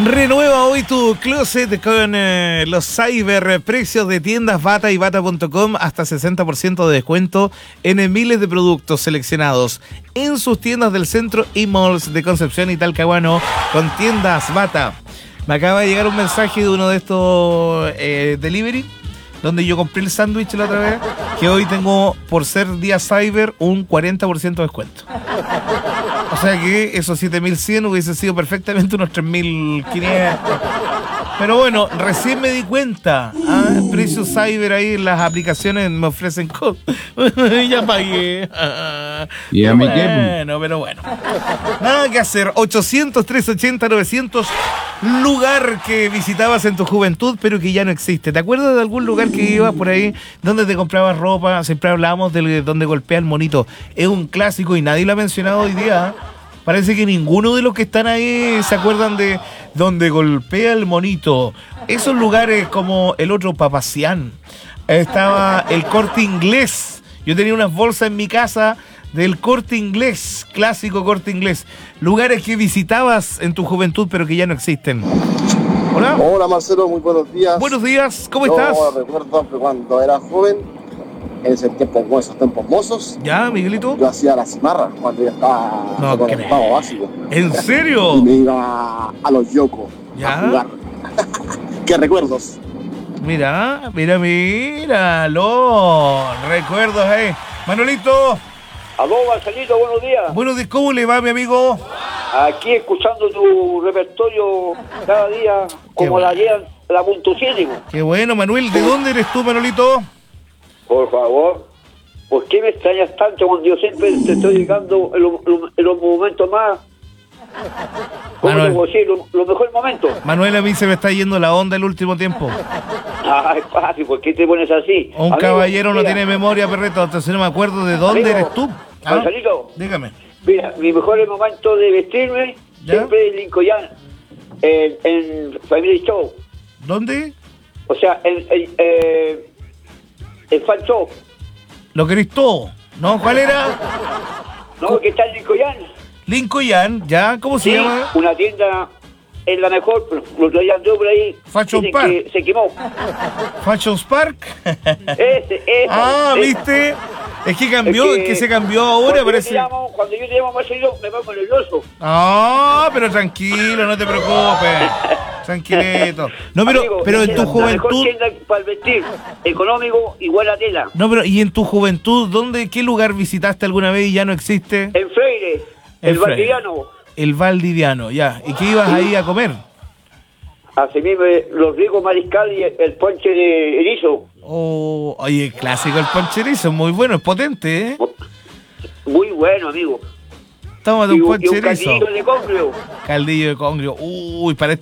Renueva hoy tu closet con los cyber precios de tiendas Bata y Bata.com, hasta 60% de descuento en miles de productos seleccionados en sus tiendas del centro y malls de Concepción y Talcahuano con tiendas Bata. Me acaba de llegar un mensaje de uno de estos delivery, donde yo compré el sándwich la otra vez, que hoy tengo, por ser día cyber, un 40% de descuento. O sea que esos 7.100 hubiese sido perfectamente unos 3.500. Pero bueno, recién me di cuenta. Precio cyber ahí en las aplicaciones me ofrecen cosas. Ya pagué. ¿Y a mí qué? Bueno, pero bueno. Nada que hacer. 800-380-900. Lugar que visitabas en tu juventud, pero que ya no existe. ¿Te acuerdas de algún lugar que ibas por ahí donde te comprabas ropa? Siempre hablábamos de donde golpea el monito. Es un clásico y nadie lo ha mencionado hoy día. Parece que ninguno de los que están ahí se acuerdan de donde golpea el monito. Esos lugares como el otro Papacián. Estaba el Corte Inglés. Yo tenía unas bolsas en mi casa del Corte Inglés, clásico Corte Inglés. Lugares que visitabas en tu juventud pero que ya no existen. Hola. Hola Marcelo, muy buenos días. Buenos días, ¿cómo estás? Yo recuerdo que cuando era joven, en esos tiempos mozos, ¿Ya, Miguelito? yo hacía la cimarra cuando yo estaba con el octavo básico. ¿En serio? Y me iba a los yocos ¿Ya? a jugar. ¿Qué recuerdos? Mira, los recuerdos ahí. Manolito. Aló, Marcelito, buenos días. Buenos días, ¿cómo le va, mi amigo? Aquí escuchando tu repertorio cada día, como la llevan la .7. Qué bueno, Manuel. ¿De dónde eres tú, Manolito? Por favor, ¿por qué me extrañas tanto cuando yo siempre te estoy dedicando en los momentos más... ¿Cómo te puedo decir? Los mejores momentos. Manuel, a mí se me está yendo la onda el último tiempo. Ay, papi, ¿por qué te pones así? Un Amigo, caballero no mira, tiene memoria, perreto. Entonces no me acuerdo de dónde amigo, eres tú. Marcelito, Dígame. mira, mi mejor momento de vestirme ¿Ya? siempre en Lincoln, en Family Show. ¿Dónde? O sea, el Fan Shop. Lo querés todo. ¿No? ¿Cuál era? No, que está en Lincoln. Lincoln, ¿ya? ¿Cómo se Sí, llama? una tienda es la mejor, pero lo traían yo por ahí. Fashion dicen Park. que se quemó. Fashion Park. Ese. ¿Viste? Es que cambió, es que se cambió ahora, parece. Cuando yo te llamo Marcelino, me pongo nervioso. Pero tranquilo, no te preocupes. Tranquilito. No, pero en tu La mejor juventud. tienda para el vestir, económico, igual a tela. No, pero ¿y en tu juventud qué lugar visitaste alguna vez y ya no existe? En Freire, el Valdiviano. El Valdiviano, ya. ¿Y qué ibas ahí a comer? Así mismo, los ricos mariscal y el ponche de erizo. Oh, oye, clásico el poncherizo, muy bueno, es potente, ¿eh? Muy bueno, amigo. Tómate un Y un poncherizo. caldillo de congrio. Caldillo de congrio. Uy, para